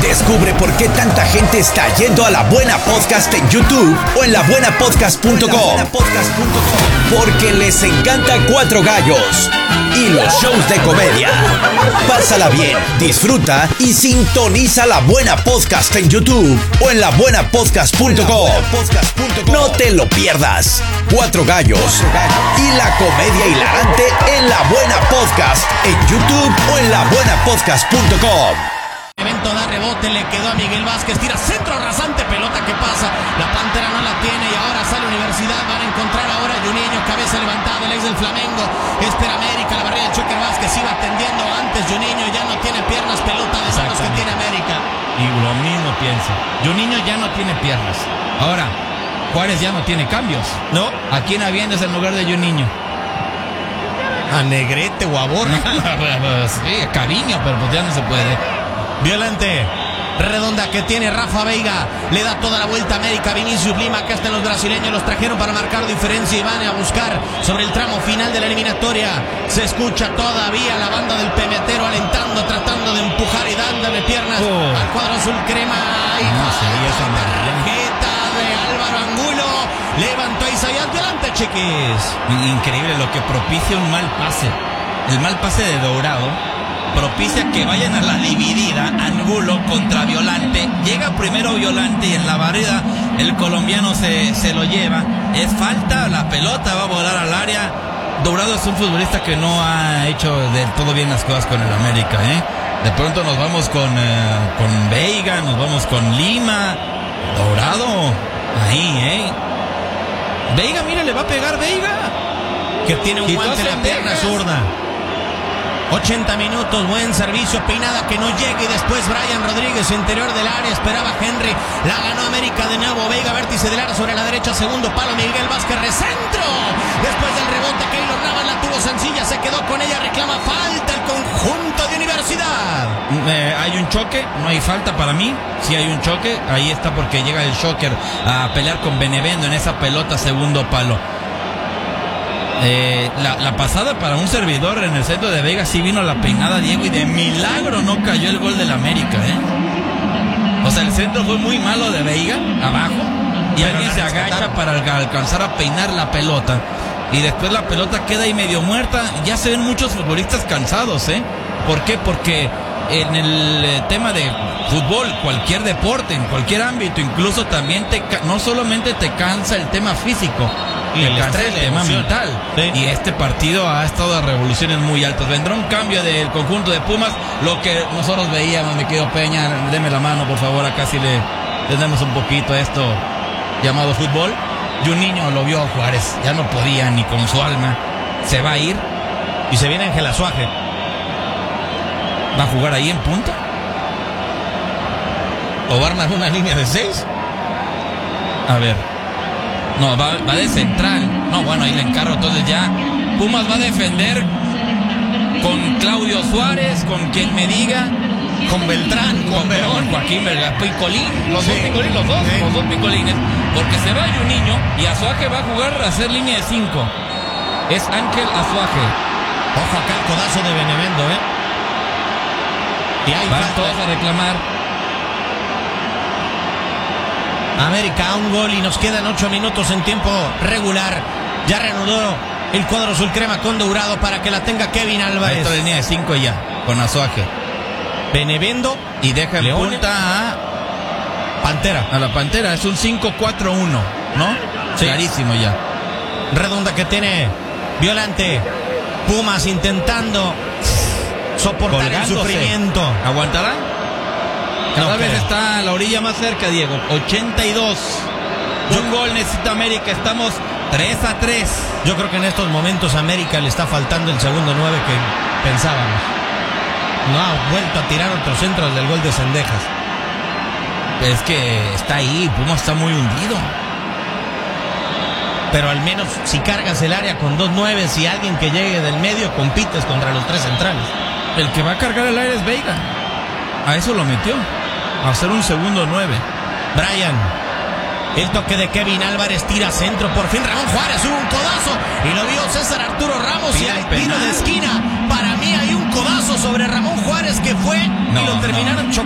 Descubre por qué tanta gente está yendo a La Buena Podcast en YouTube o en labuenapodcast.com. Porque les encanta Cuatro Gallos y los shows de comedia. Pásala bien, disfruta y sintoniza La Buena Podcast en YouTube o en labuenapodcast.com. No te lo pierdas. Cuatro Gallos y la comedia hilarante en La Buena Podcast en YouTube o en labuenapodcast.com. Evento da rebote, le quedó a Miguel Vázquez, tira centro rasante, pelota que pasa, la Pantera no la tiene y ahora sale Universidad, van a encontrar ahora a Juninho, cabeza levantada, el ex del Flamengo, espera América, la barrera de Choker Vázquez iba atendiendo antes, Juninho ya no tiene piernas, pelota de manos que tiene América. Y lo mismo pienso, Juninho ya no tiene piernas, ahora Juárez ya no tiene cambios, ¿no? ¿A quién aviendas en lugar de Juninho? A Negrete o a Borja. Sí, a Caviño, pero pues ya no se puede. Violante, redonda que tiene Rafa Veiga, le da toda la vuelta a América, Vinicius Lima, acá están los brasileños, los trajeron para marcar diferencia y van a buscar sobre el tramo final de la eliminatoria. Se escucha todavía la banda del pemetero alentando, tratando de empujar y dándole piernas al cuadro azul crema. Y tarjeta de Álvaro Angulo, levantó a Isaías, Violante, Chiquis. Increíble lo que propicia un mal pase, el mal pase de Dourado propicia que vayan a la dividida. Angulo contra Violante, llega primero Violante y en la barrida el colombiano se lo lleva, es falta, la pelota va a volar al área. Dourado es un futbolista que no ha hecho del todo bien las cosas con el América, de pronto nos vamos con Veiga, nos vamos con Lima, Dourado ahí, Veiga, mira, le va a pegar Veiga, que tiene un guante en la pierna zurda. 80 minutos, buen servicio, peinada que no llegue y después Brian Rodríguez, interior del área, esperaba Henry, la ganó América de nuevo, Veiga, vértice del área sobre la derecha, segundo palo, Miguel Vázquez, recentro, después del rebote, Keylor Navas la tuvo sencilla, se quedó con ella, reclama falta el conjunto de Universidad. Hay un choque, no hay falta para mí, sí hay un choque, ahí está porque llega el Shocker a pelear con Benevendo en esa pelota, segundo palo. La pasada para un servidor en el centro de Veiga, sí vino la peinada Diego y de milagro no cayó el gol del América, O sea, el centro fue muy malo de Veiga, abajo, y alguien se agacha para alcanzar a peinar la pelota, y después la pelota queda ahí medio muerta. Ya se ven muchos futbolistas cansados, ¿Por qué? Porque en el tema de fútbol, cualquier deporte, en cualquier ámbito, incluso también no solamente te cansa el tema físico, y el estrés, el tema mental. Sí. Y este partido ha estado a revoluciones muy altas. Vendrá un cambio del conjunto de Pumas, lo que nosotros veíamos, mi querido Peña, deme la mano por favor, acá si le damos un poquito a esto llamado fútbol. Juninho lo vio a Juárez, ya no podía ni con su alma, se va a ir. Y se viene Ángel Azuaje. ¿Va a jugar ahí en punta? ¿O va a armar una línea de 6? A ver. No, va de central. No, bueno, ahí le encargo. Entonces ya Pumas va a defender con Claudio Suárez, con quien me diga, con Beltrán, con Verón, Joaquín Picolín, los dos Picolines, porque se va Juninho y Azuaje va a jugar a hacer línea de 5. Es Ángel Azuaje. Ojo acá el codazo de Benevendo, Y ahí van todos a reclamar. América a un gol y nos quedan 8 minutos en tiempo regular. Ya reanudó el cuadro azul crema con Dourado para que la tenga Kevin Álvarez. Esta línea de 5 ya, con Azuaje. Benevendo y deja en punta a Pantera. A la Pantera, es un 5-4-1, ¿no? Sí. Clarísimo ya. Redonda que tiene Violante. Pumas intentando soportar colgándose el sufrimiento. ¿Aguantarán? Cada vez está a la orilla más cerca, Diego. 82. Un gol necesita América. Estamos 3-3. Yo creo que en estos momentos a América le está faltando el segundo 9 que pensábamos. No ha vuelto a tirar otros centros del gol de Cendejas. Es que está ahí. Pumas está muy hundido. Pero al menos si cargas el área con 2 9s y alguien que llegue del medio, compites contra los 3 centrales. El que va a cargar el área es Veiga. A eso lo metió. A hacer un segundo 9. Brian. El toque de Kevin Álvarez, tira centro, por fin Ramón Juárez, hubo un codazo y lo vio César Arturo Ramos. Pide y el tiro de esquina. Para mí hay un codazo sobre Ramón Juárez que fue y lo terminaron chocando.